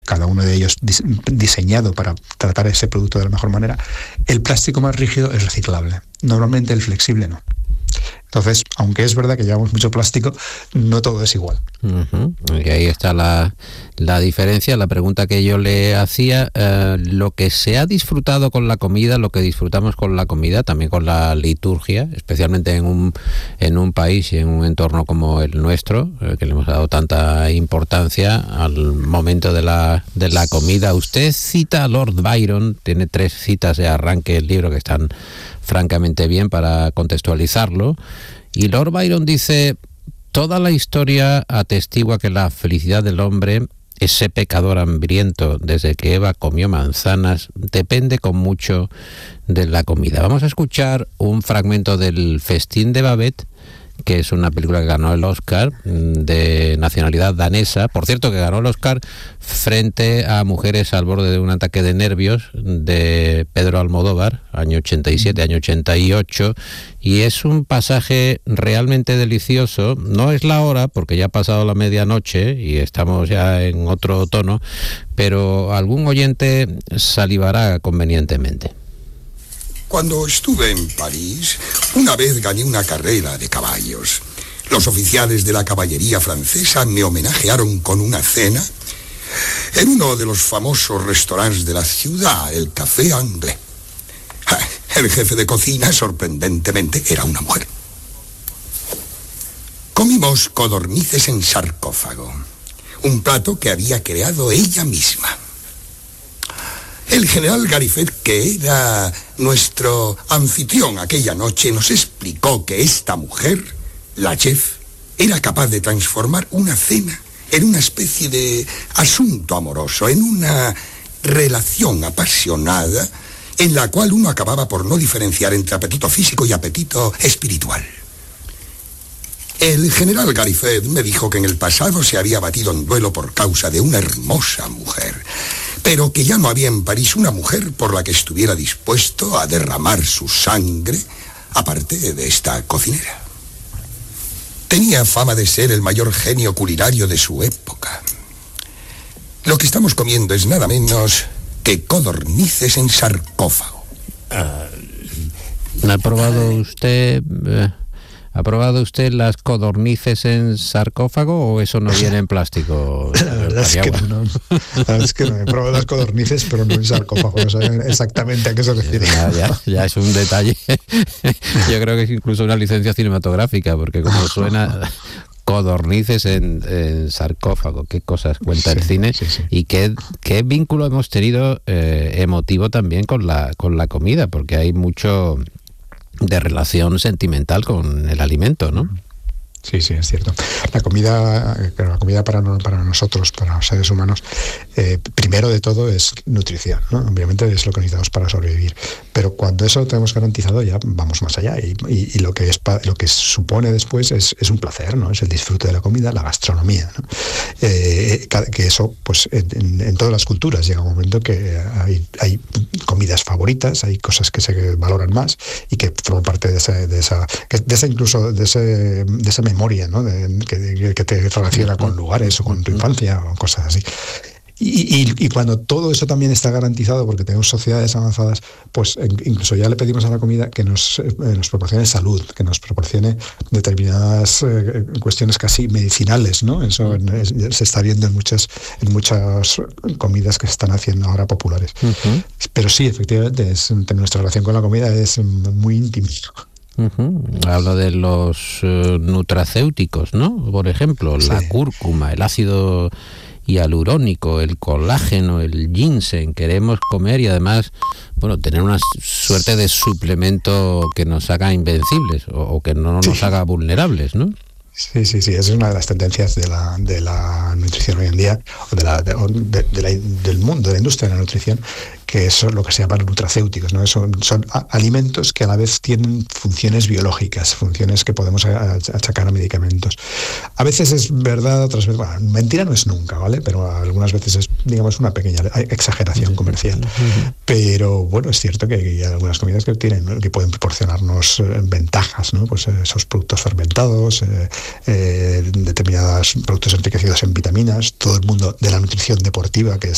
cada uno de ellos diseñado para tratar ese producto de la mejor manera. El plástico más rígido es reciclable. Normalmente el flexible no. Entonces, aunque es verdad que llevamos mucho plástico, no todo es igual. Uh-huh. Y ahí está la diferencia. La pregunta que yo le hacía, lo que se ha disfrutado con la comida, lo que disfrutamos con la comida, también con la liturgia, especialmente en un país y en un entorno como el nuestro, que le hemos dado tanta importancia al momento de la comida. Usted cita a Lord Byron, tiene 3 citas de arranque del libro que están francamente bien para contextualizarlo, y Lord Byron dice: toda la historia atestigua que la felicidad del hombre, ese pecador hambriento desde que Eva comió manzanas, depende con mucho de la comida. Vamos a escuchar un fragmento del Festín de Babette, que es una película que ganó el Oscar, de nacionalidad danesa, por cierto, que ganó el Oscar frente a Mujeres al borde de un ataque de nervios, de Pedro Almodóvar, año 87, año 88, y es un pasaje realmente delicioso. No es la hora, porque ya ha pasado la medianoche y estamos ya en otro tono, pero algún oyente salivará convenientemente. Cuando estuve en París, una vez gané una carrera de caballos. Los oficiales de la caballería francesa me homenajearon con una cena en uno de los famosos restaurantes de la ciudad, el Café Anglais. El jefe de cocina, sorprendentemente, era una mujer. Comimos codornices en sarcófago, un plato que había creado ella misma. El general Garifet, que era nuestro anfitrión aquella noche, nos explicó que esta mujer, la chef, era capaz de transformar una cena en una especie de asunto amoroso, en una relación apasionada en la cual uno acababa por no diferenciar entre apetito físico y apetito espiritual. El general Garifet me dijo que en el pasado se había batido en duelo por causa de una hermosa mujer, pero que ya no había en París una mujer por la que estuviera dispuesto a derramar su sangre, aparte de esta cocinera. Tenía fama de ser el mayor genio culinario de su época. Lo que estamos comiendo es nada menos que codornices en sarcófago. ¿Ha probado usted las codornices en sarcófago o eso no viene en plástico? La verdad es que no. La verdad es que no. He probado las codornices, pero no en sarcófago. No saben exactamente a qué se refiere. Ya es un detalle. Yo creo que es incluso una licencia cinematográfica, porque como suena... Codornices en sarcófago, qué cosas cuenta el cine, sí. Y qué vínculo hemos tenido emotivo también con la comida, porque hay mucho de relación sentimental con el alimento, ¿no? Sí, es cierto. La comida para nosotros, para los seres humanos, primero de todo es nutrición, ¿no? Obviamente es lo que necesitamos para sobrevivir. Pero cuando eso lo tenemos garantizado, ya vamos más allá. Y lo que supone después es un placer, ¿no? Es el disfrute de la comida, la gastronomía, ¿no? Que eso, pues, en todas las culturas llega un momento que hay comidas favoritas, hay cosas que se valoran más y que forman parte de esa memoria, ¿no? Que te relaciona con lugares o con tu infancia o cosas así. Y cuando todo eso también está garantizado, porque tenemos sociedades avanzadas, pues incluso ya le pedimos a la comida que nos proporcione salud, que nos proporcione determinadas cuestiones casi medicinales, ¿no? Eso se está viendo en muchas comidas que se están haciendo ahora populares. Uh-huh. Pero sí, efectivamente, nuestra relación con la comida es muy íntima. Uh-huh. Hablo de los nutracéuticos, ¿no? Por ejemplo, sí. La cúrcuma, el ácido hialurónico, el colágeno, el ginseng. Queremos comer y además, bueno, tener una suerte de suplemento que nos haga invencibles o que no nos haga vulnerables, ¿no? Sí, es una de las tendencias de la nutrición hoy en día, o del mundo, de la industria de la nutrición, que es lo que se llaman nutracéuticos, ¿no? Son alimentos que a la vez tienen funciones biológicas, funciones que podemos achacar a medicamentos. A veces es verdad, otras veces, bueno, mentira no es nunca, ¿vale? Pero algunas veces es, digamos, una pequeña exageración comercial. Pero bueno, es cierto que hay algunas comidas que pueden proporcionarnos ventajas, ¿no? Pues esos productos fermentados, determinados productos enriquecidos en vitaminas. Todo el mundo de la nutrición deportiva, que